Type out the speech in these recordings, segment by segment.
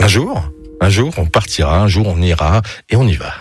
Un jour, on partira, un jour on ira et on y va.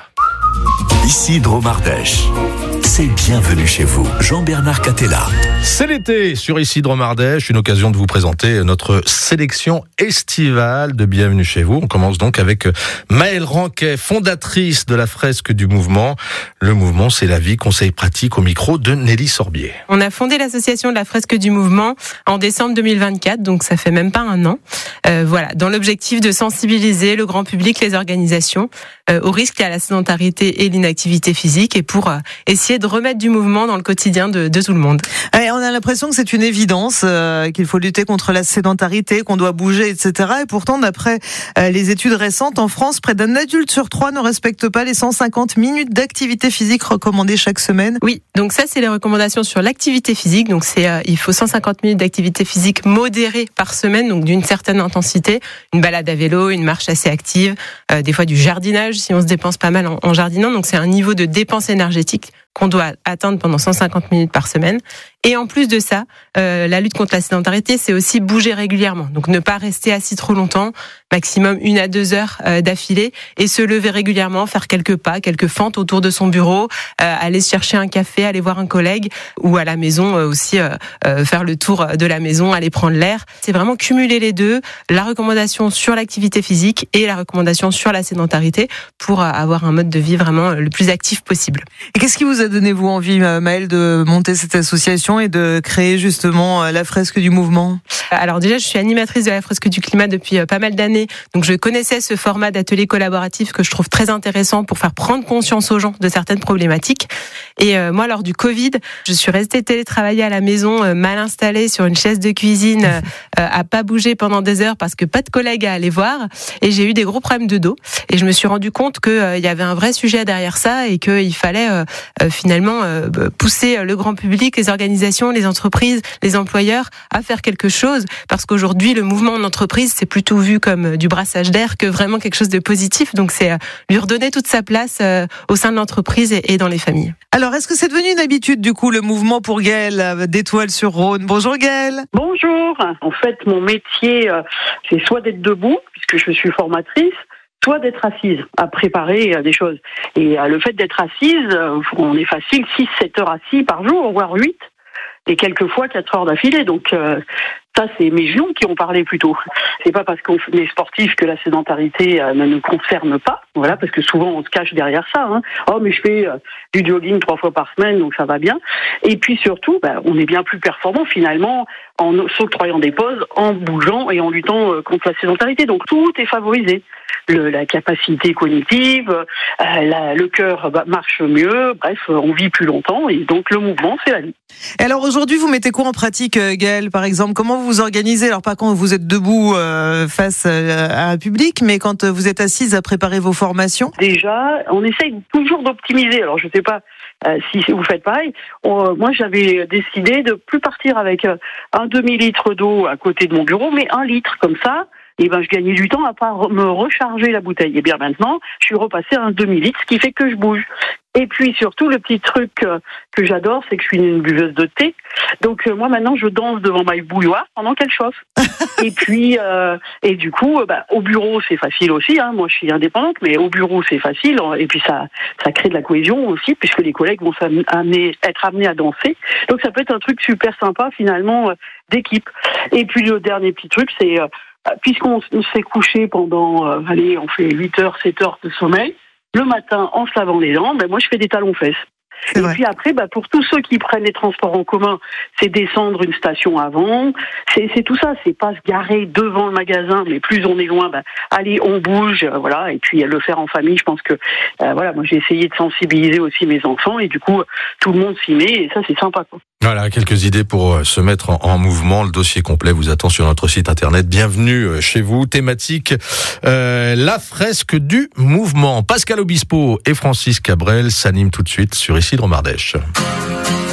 Ici Dromardèche. C'est bienvenue chez vous. Jean-Bernard Catella. C'est l'été sur Ici Dromardèche, une occasion de vous présenter notre sélection estivale de Bienvenue chez vous. On commence donc avec Maëlle Ranquet, fondatrice de la fresque du mouvement. Le mouvement, c'est la vie, conseil pratique au micro de Nelly Sorbier. On a fondé l'association de la fresque du mouvement en décembre 2024, donc ça fait même pas un an. Dans l'objectif de sensibiliser le grand public, les organisations, au risque à la sédentarité et l'inactivité physique, et pour essayer de remettre du mouvement dans le quotidien de tout le monde. Ouais, on a l'impression que c'est une évidence, qu'il faut lutter contre la sédentarité, qu'on doit bouger, etc. Et pourtant, d'après les études récentes, en France, près d'un adulte sur 3 ne respecte pas les 150 minutes d'activité physique recommandées chaque semaine. Oui, donc ça, c'est les recommandations sur l'activité physique. Donc il faut 150 minutes d'activité physique modérée par semaine, donc d'une certaine intensité. Une balade à vélo, une marche assez active, des fois du jardinage si on se dépense pas mal en jardinant. Donc c'est un niveau de dépense énergétique qu'on doit atteindre pendant 150 minutes par semaine. Et en plus de ça, la lutte contre la sédentarité, c'est aussi bouger régulièrement. Donc ne pas rester assis trop longtemps, maximum 1 à 2 heures d'affilée, et se lever régulièrement, faire quelques pas, quelques fentes autour de son bureau, aller se chercher un café, aller voir un collègue, ou à la maison aussi faire le tour de la maison, aller prendre l'air. C'est vraiment cumuler les deux, la recommandation sur l'activité physique et la recommandation sur la sédentarité, pour avoir un mode de vie vraiment le plus actif possible. Et qu'est-ce qui vous a donné vous envie, Maëlle, de monter cette association et de créer justement la fresque du mouvement? Alors déjà, je suis animatrice de la fresque du climat depuis pas mal d'années, donc je connaissais ce format d'atelier collaboratif que je trouve très intéressant pour faire prendre conscience aux gens de certaines problématiques. Et moi, lors du Covid, je suis restée télétravailler à la maison, mal installée sur une chaise de cuisine, à pas bouger pendant des heures parce que pas de collègues à aller voir, et j'ai eu des gros problèmes de dos. Et je me suis rendu compte qu'il y avait un vrai sujet derrière ça, et qu'il fallait finalement pousser le grand public, les organisations, les entreprises, les employeurs à faire quelque chose, parce qu'aujourd'hui le mouvement en entreprise, c'est plutôt vu comme du brassage d'air que vraiment quelque chose de positif. Donc c'est lui redonner toute sa place au sein de l'entreprise et dans les familles. Alors, est-ce que c'est devenu une habitude, du coup, le mouvement pour Gaëlle d'Étoile-sur-Rhône? Bonjour Gaëlle. Bonjour. En fait, mon métier, c'est soit d'être debout, puisque je suis formatrice, soit d'être assise, à préparer des choses. Et le fait d'être assise, on est facile 6-7 heures assis par jour, voire 8, et quelquefois 4 heures d'affilée. Donc ça, c'est mes genoux qui ont parlé plutôt. C'est pas parce qu'on est sportif que la sédentarité ne nous concerne pas. Voilà, parce que souvent on se cache derrière ça. Oh, mais je fais du jogging 3 fois par semaine, donc ça va bien. Et puis surtout, on est bien plus performant finalement en s'octroyant des pauses, en bougeant et en luttant contre la sédentarité. Donc tout est favorisé. La capacité cognitive, le cœur marche mieux, bref, on vit plus longtemps, et donc le mouvement, c'est la vie. Et alors aujourd'hui, vous mettez quoi en pratique, Gaëlle, par exemple? Comment vous vous organisez? Alors pas quand vous êtes debout face à un public, mais quand vous êtes assise à préparer vos formations? Déjà, on essaye toujours d'optimiser. Alors je ne sais pas si vous faites pareil. Moi, j'avais décidé de plus partir avec un demi-litre d'eau à côté de mon bureau, mais 1 litre, comme ça. Et je gagnais du temps à pas me recharger la bouteille. Et bien maintenant, je suis repassée à un demi-litre, ce qui fait que je bouge. Et puis surtout, le petit truc que j'adore, c'est que je suis une buveuse de thé. Donc moi maintenant, je danse devant ma bouilloire pendant qu'elle chauffe. Et puis et du coup, au bureau, c'est facile aussi. Moi, je suis indépendante, mais au bureau, c'est facile. Et puis ça crée de la cohésion aussi, puisque les collègues vont être amenés à danser. Donc ça peut être un truc super sympa finalement d'équipe. Et puis le dernier petit truc, c'est puisqu'on s'est couché pendant, on fait 8 heures, 7 heures de sommeil, le matin, en se lavant les dents, moi, je fais des talons-fesses. Et puis après, pour tous ceux qui prennent les transports en commun, c'est descendre une station avant. C'est tout ça, c'est pas se garer devant le magasin, mais plus on est loin, allez, on bouge, voilà. Et puis le faire en famille, je pense que, moi j'ai essayé de sensibiliser aussi mes enfants, et du coup, tout le monde s'y met, et ça c'est sympa, quoi. Voilà, quelques idées pour se mettre en mouvement. Le dossier complet vous attend sur notre site internet. Bienvenue chez vous. Thématique, la fresque du mouvement. Pascal Obispo et Francis Cabrel s'animent tout de suite sur Ici Dromardèche.